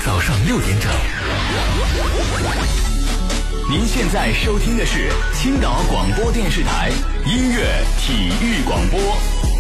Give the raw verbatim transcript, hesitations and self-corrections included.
早上六点整。您现在收听的是青岛广播电视台音乐体育广播。